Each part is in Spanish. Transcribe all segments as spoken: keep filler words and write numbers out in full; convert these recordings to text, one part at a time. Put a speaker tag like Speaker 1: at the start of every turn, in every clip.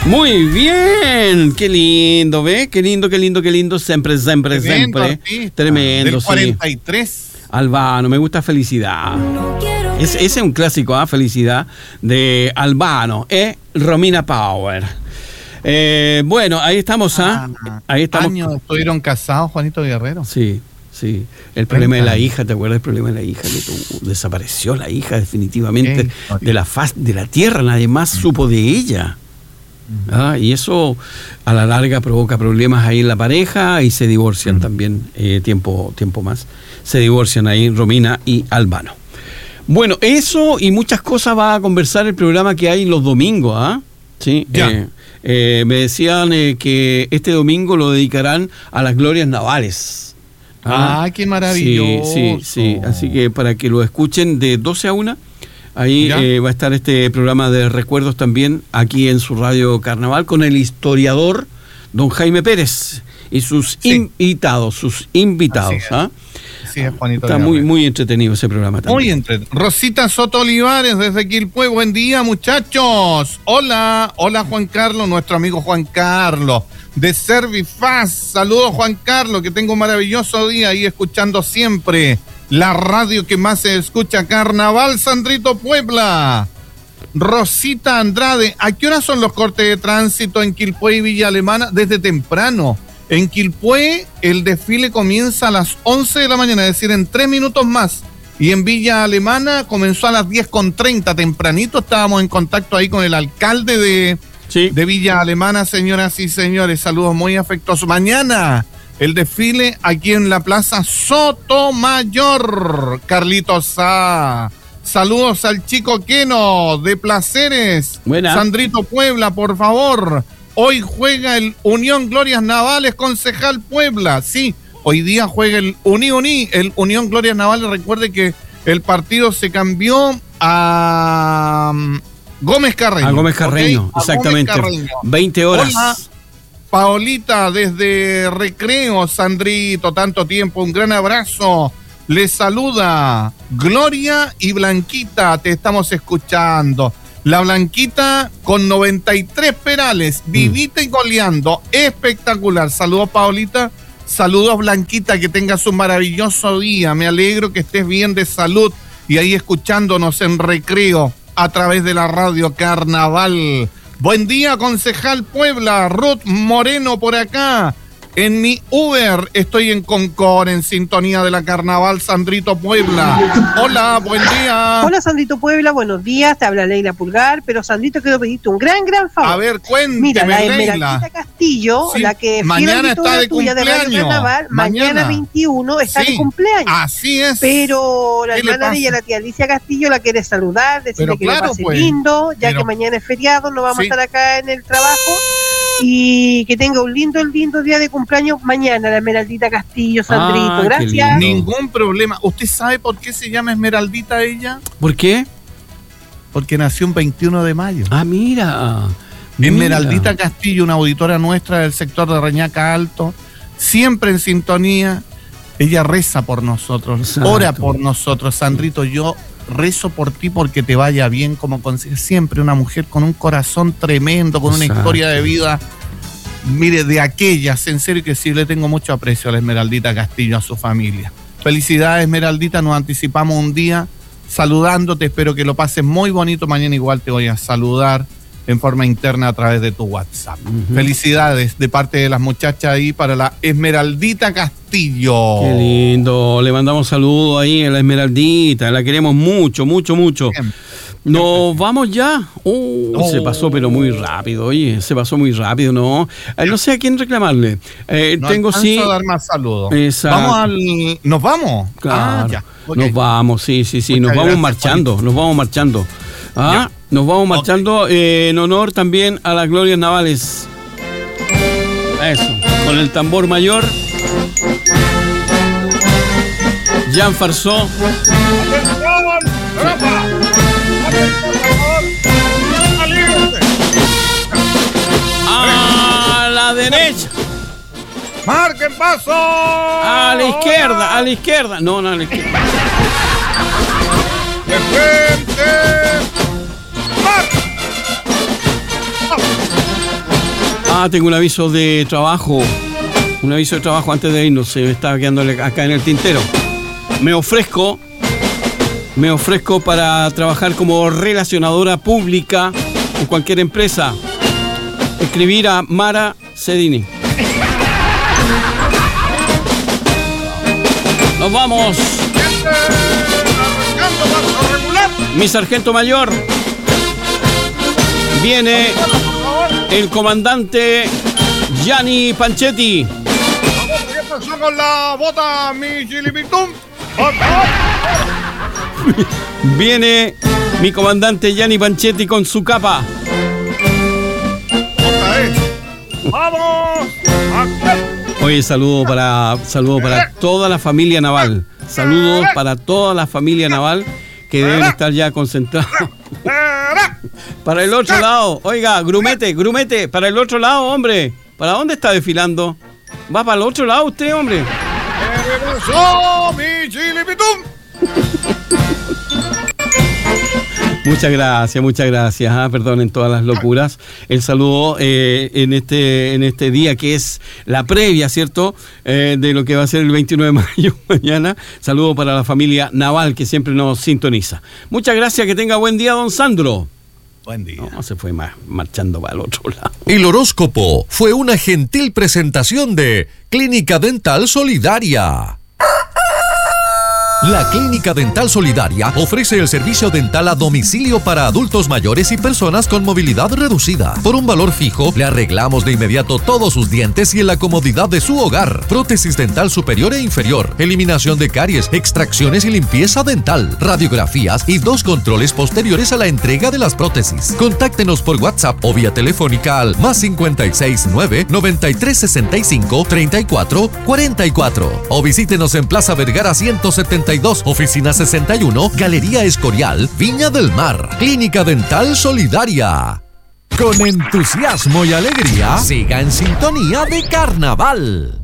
Speaker 1: Muy bien, qué lindo, ¿ves? Qué lindo, qué lindo, qué lindo, siempre, siempre,
Speaker 2: Tremendo
Speaker 1: siempre.
Speaker 2: artista,
Speaker 1: Tremendo,
Speaker 2: del
Speaker 1: sí.
Speaker 2: cuarenta y tres.
Speaker 1: Albano, me gusta Felicidad. Es, ese es un clásico, ¿ah? ¿eh? Felicidad, de Albano, ¿eh? Romina Power. Eh, bueno, ahí estamos, ¿ah?
Speaker 2: Ah,
Speaker 1: Ahí estamos.
Speaker 2: ¿Años estuvieron casados, Juanito Guerrero?
Speaker 1: Sí, sí. El problema de la hija, ¿te acuerdas del problema de la hija? Que tu, desapareció la hija definitivamente de la faz de la tierra, nadie más supo de ella. Ah, y eso a la larga provoca problemas ahí en la pareja y se divorcian uh-huh. también eh, tiempo, tiempo más. Se divorcian ahí Romina y Albano. Bueno, eso y muchas cosas va a conversar el programa que hay los domingos, ¿ah? Sí, eh, eh, me decían eh, que este domingo lo dedicarán a las glorias navales.
Speaker 2: Ah, ah qué maravilloso.
Speaker 1: Sí, sí, sí. Así que para que lo escuchen de doce a una. Ahí eh, va a estar este programa de recuerdos también aquí en su radio Carnaval con el historiador don Jaime Pérez y sus sí. invitados, sus invitados.
Speaker 2: Así es,
Speaker 1: ¿ah?
Speaker 2: Así es, Juanito.
Speaker 1: Está muy, muy entretenido ese programa también.
Speaker 2: Muy entretenido. Rosita Soto Olivares desde Quilpué, buen día muchachos. Hola, hola Juan Carlos, nuestro amigo Juan Carlos de Servifaz. Saludos Juan Carlos, que tenga un maravilloso día ahí escuchando siempre la radio que más se escucha, Carnaval Sandrito Puebla. Rosita Andrade, ¿a qué hora son los cortes de tránsito en Quilpué y Villa Alemana? Desde temprano. En Quilpué el desfile comienza a las once de la mañana, es decir, en tres minutos más. Y en Villa Alemana comenzó a las diez con treinta, tempranito. Estábamos en contacto ahí con el alcalde de, sí. de Villa Alemana, señoras y señores. Saludos muy afectuosos. Mañana el desfile aquí en la Plaza Sotomayor. Carlitos Sá. Saludos al chico Keno de Placeres.
Speaker 1: Buena.
Speaker 2: Sandrito Puebla, por favor. Hoy juega el Unión Glorias Navales, Concejal Puebla. Sí, hoy día juega el Uní Uní, el Unión Glorias Navales. Recuerde que el partido se cambió a Gómez Carreño.
Speaker 1: A Gómez Carreño, ¿okay? Exactamente. Gómez Carreño. veinte horas.
Speaker 2: Hola. Paolita, desde Recreo, Sandrito, tanto tiempo, un gran abrazo. Les saluda Gloria y Blanquita, te estamos escuchando. La Blanquita con noventa y tres perales, vivita mm. y goleando, espectacular. Saludos Paolita, saludos Blanquita, que tengas un maravilloso día. Me alegro que estés bien de salud y ahí escuchándonos en Recreo a través de la radio Carnaval. Buen día, concejal Puebla, Ruth Moreno por acá. En mi Uber estoy en Concord, en sintonía de la Carnaval Sandrito Puebla. Hola, buen día.
Speaker 3: Hola, Sandrito Puebla, buenos días. Te habla Leila Pulgar, pero Sandrito, quiero pedirte un gran, gran favor.
Speaker 2: A ver, cuénteme,
Speaker 3: Mira, la
Speaker 2: Leila.
Speaker 3: Esmeraldita Castillo,
Speaker 2: sí,
Speaker 3: la que
Speaker 2: mañana está de
Speaker 3: tuya
Speaker 2: cumpleaños.
Speaker 3: De Radio Carnaval, mañana. mañana veintiuno está sí, de cumpleaños.
Speaker 2: Así es.
Speaker 3: Pero la hermana de ella, la tía Alicia Castillo, la quiere saludar, decirle pero que claro, lo pase pues, lindo, ya pero, que mañana es feriado, no vamos sí. a estar acá en el trabajo. Y que tenga un lindo, lindo día de cumpleaños mañana, la Esmeraldita Castillo, Sandrito. Ah, gracias.
Speaker 2: Ningún problema. ¿Usted sabe por qué se llama Esmeraldita ella?
Speaker 1: ¿Por qué?
Speaker 2: Porque nació un veintiuno de mayo.
Speaker 1: Ah, mira.
Speaker 2: Esmeraldita mira. Castillo, una auditora nuestra del sector de Reñaca Alto, siempre en sintonía. Ella reza por nosotros, exacto. Ora por nosotros. Sandrito, yo rezo por ti porque te vaya bien como consejera. Siempre una mujer con un corazón tremendo, con exacto. Una historia de vida, mire, de aquellas, en serio que sí le tengo mucho aprecio a la Esmeraldita Castillo, a su familia. Felicidades, Esmeraldita, nos anticipamos un día saludándote, espero que lo pases muy bonito. Mañana igual te voy a saludar en forma interna a través de tu WhatsApp. Uh-huh. Felicidades de parte de las muchachas ahí para la Esmeraldita Castillo.
Speaker 1: Qué lindo, le mandamos saludos ahí a la Esmeraldita, la queremos mucho, mucho, mucho. Bien. Nos vamos ya. Uh, oh. Se pasó pero muy rápido, oye, se pasó muy rápido, ¿no? Eh, no sé a quién reclamarle. Eh, no tengo sí.
Speaker 2: a dar más saludos.
Speaker 1: Exacto.
Speaker 2: Vamos al. ¿Nos vamos?
Speaker 1: Claro.
Speaker 2: Ah, ya. Okay.
Speaker 1: Nos vamos, sí, sí, sí.
Speaker 2: Muchas
Speaker 1: nos vamos
Speaker 2: gracias,
Speaker 1: marchando,
Speaker 2: Juanito.
Speaker 1: nos vamos marchando. Ah, ya. Nos vamos marchando okay. eh, en honor también a las glorias navales. Eso, con el tambor mayor. Jean Farsó. A la derecha.
Speaker 2: ¡Marquen paso!
Speaker 1: A la izquierda, a la izquierda. No, no, a la izquierda.
Speaker 2: ¡De frente! ¡Marca!
Speaker 1: Ah, tengo un aviso de trabajo. Un aviso de trabajo antes de irnos. Se me estaba quedando acá en el tintero. Me ofrezco, me ofrezco para trabajar como relacionadora pública en cualquier empresa. Escribir a Mara Cedini. Nos vamos. Mi sargento mayor. Viene el comandante Gianni Panchetti.
Speaker 2: ¿Qué pasó con la bota, mi chilipitum?
Speaker 1: Viene mi comandante Gianni Panchetti con su capa.
Speaker 2: ¡Vamos!
Speaker 1: Oye, saludo para, saludo para toda la familia naval. Saludos para toda la familia naval que deben estar ya concentrados. Para el otro lado, oiga, grumete, grumete, para el otro lado, hombre. ¿Para dónde está desfilando? ¿Va para el otro lado usted, hombre? Muchas gracias, muchas gracias. Ah, perdonen todas las locuras. El saludo eh, en este en este día que es la previa, ¿cierto? Eh, de lo que va a ser el veintiuno de mayo mañana. Saludo para la familia naval que siempre nos sintoniza. Muchas gracias, que tenga buen día, don Sandro.
Speaker 2: Buen día.
Speaker 1: No, se fue más, marchando para el otro lado.
Speaker 4: El horóscopo fue una gentil presentación de Clínica Dental Solidaria. La Clínica Dental Solidaria ofrece el servicio dental a domicilio para adultos mayores y personas con movilidad reducida. Por un valor fijo, le arreglamos de inmediato todos sus dientes y en la comodidad de su hogar. Prótesis dental superior e inferior, eliminación de caries, extracciones y limpieza dental, radiografías y dos controles posteriores a la entrega de las prótesis. Contáctenos por WhatsApp o vía telefónica al más cincuenta y seis nueve, noventa y tres sesenta y cinco, treinta y cuatro cuarenta y cuatro o visítenos en Plaza Vergara ciento setenta y dos, oficina sesenta y uno, Galería Escorial, Viña del Mar. Clínica Dental Solidaria. Con entusiasmo y alegría, siga en sintonía de Carnaval.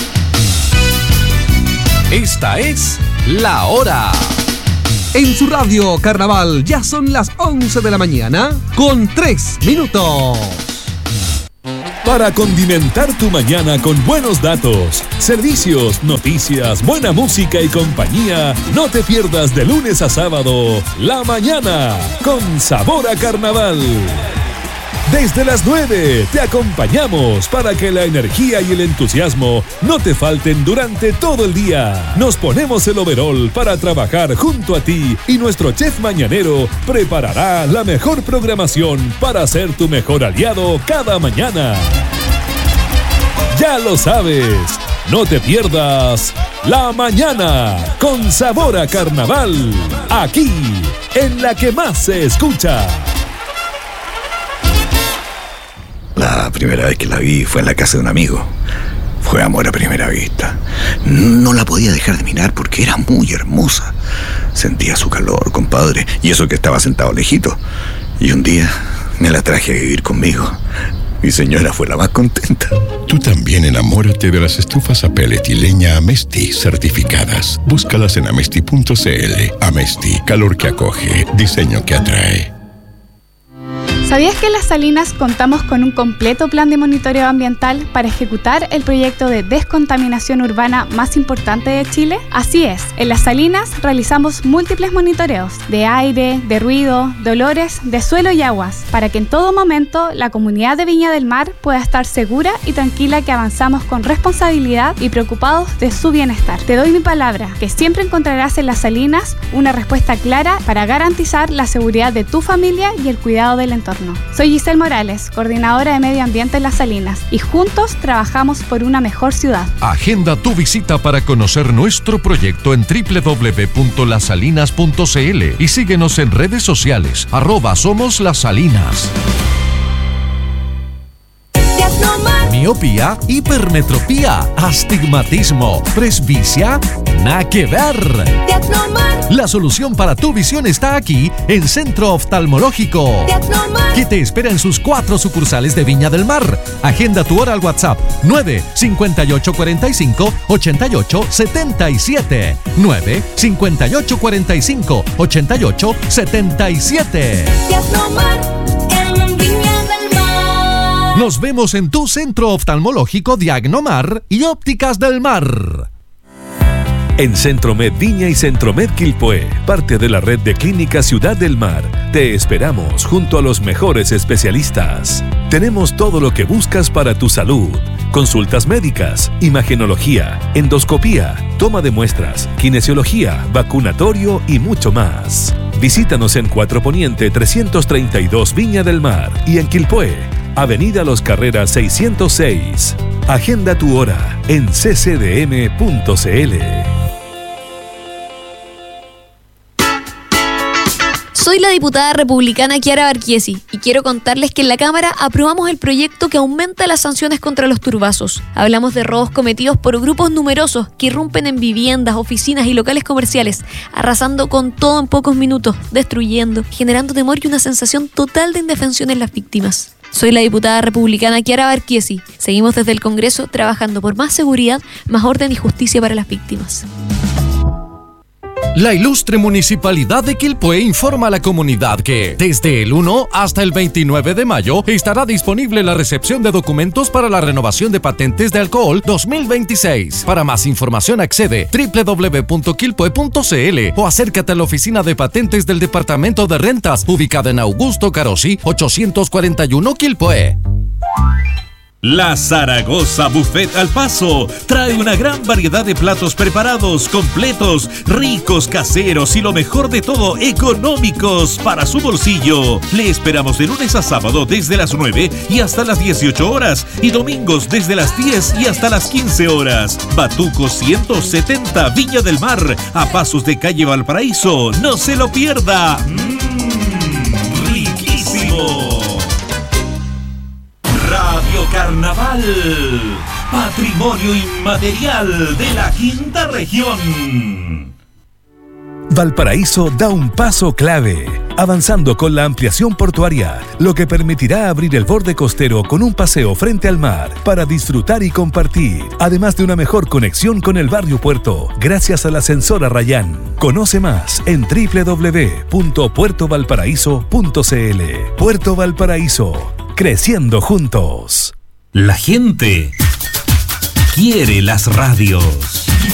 Speaker 4: Esta es La Hora.
Speaker 5: En su radio Carnaval ya son las once de la mañana con tres minutos.
Speaker 6: Para condimentar tu mañana con buenos datos, servicios, noticias, buena música y compañía, no te pierdas de lunes a sábado La Mañana con Sabor a Carnaval. Desde las nueve te acompañamos para que la energía y el entusiasmo no te falten durante todo el día. Nos ponemos el overol para trabajar junto a ti y nuestro chef mañanero preparará la mejor programación para ser tu mejor aliado cada mañana. Ya lo sabes, no te pierdas La Mañana con Sabor a Carnaval, aquí en la que más se escucha.
Speaker 7: La primera vez que la vi fue en la casa de un amigo. Fue amor a primera vista. No la podía dejar de mirar porque era muy hermosa. Sentía su calor, compadre, y eso que estaba sentado lejito. Y un día me la traje a vivir conmigo. Mi señora fue la más contenta.
Speaker 8: Tú también enamórate de las estufas a pellet y leña Amesti certificadas. Búscalas en amesti punto cl. Amesti, calor que acoge, diseño que atrae.
Speaker 9: ¿Sabías que en Las Salinas contamos con un completo plan de monitoreo ambiental para ejecutar el proyecto de descontaminación urbana más importante de Chile? Así es, en Las Salinas realizamos múltiples monitoreos de aire, de ruido, de olores, de suelo y aguas, para que en todo momento la comunidad de Viña del Mar pueda estar segura y tranquila que avanzamos con responsabilidad y preocupados de su bienestar. Te doy mi palabra, que siempre encontrarás en Las Salinas una respuesta clara para garantizar la seguridad de tu familia y el cuidado del entorno. Soy Giselle Morales, coordinadora de Medio Ambiente en Las Salinas, y juntos trabajamos por una mejor ciudad.
Speaker 4: Agenda tu visita para conocer nuestro proyecto en doble u doble u doble u punto las salinas punto cl y síguenos en redes sociales, arroba Somos Las Salinas. Miopía, hipermetropía, astigmatismo, presbicia, nada que ver. La solución para tu visión está aquí en Centro Oftalmológico, que te espera en sus cuatro sucursales de Viña del Mar. Agenda tu hora al WhatsApp nueve cincuenta y ocho cuarenta y cinco ochenta y ocho setenta y siete. nueve cincuenta y ocho cuarenta y cinco ochenta y ocho setenta y siete. Nos vemos en tu centro oftalmológico Diagnomar y Ópticas del Mar.
Speaker 6: En Centromed Viña y Centromed Quilpué, parte de la red de Clínica Ciudad del Mar, te esperamos junto a los mejores especialistas. Tenemos todo lo que buscas para tu salud. Consultas médicas, imagenología, endoscopía, toma de muestras, kinesiología, vacunatorio y mucho más. Visítanos en Cuatro Poniente trescientos treinta y dos Viña del Mar y en Quilpué, Avenida Los Carreras seiscientos seis. Agenda tu hora en c c d m punto c l.
Speaker 10: Soy la diputada republicana Chiara Barquiesi y quiero contarles que en la Cámara aprobamos el proyecto que aumenta las sanciones contra los turbazos. Hablamos de robos cometidos por grupos numerosos que irrumpen en viviendas, oficinas y locales comerciales, arrasando con todo en pocos minutos, destruyendo, generando temor y una sensación total de indefensión en las víctimas. Soy la diputada republicana Chiara Barquiesi. Seguimos desde el Congreso trabajando por más seguridad, más orden y justicia para las víctimas.
Speaker 4: La ilustre Municipalidad de Quilpué informa a la comunidad que desde el uno hasta el veintinueve de mayo estará disponible la recepción de documentos para la renovación de patentes de alcohol dos mil veintiséis. Para más información accede doble u doble u doble u punto quilpue punto c l o acércate a la oficina de patentes del Departamento de Rentas, ubicada en Augusto Carosi ochocientos cuarenta y uno Quilpué.
Speaker 11: La Zaragoza Buffet al Paso trae una gran variedad de platos preparados, completos, ricos, caseros y lo mejor de todo, económicos para su bolsillo. Le esperamos de lunes a sábado desde las nueve y hasta las dieciocho horas y domingos desde las diez y hasta las quince horas. Batuco ciento setenta Viña del Mar, a pasos de calle Valparaíso. ¡No se lo pierda! ¡Mmm! ¡Riquísimo! Radio Carnaval, patrimonio inmaterial de la quinta región.
Speaker 6: Valparaíso da un paso clave, avanzando con la ampliación portuaria, lo que permitirá abrir el borde costero con un paseo frente al mar para disfrutar y compartir, además de una mejor conexión con el barrio Puerto, gracias al ascensor Arrayán. Conoce más en doble u doble u doble u punto puerto valparaíso punto c l. Puerto Valparaíso, creciendo juntos.
Speaker 11: La gente quiere las radios.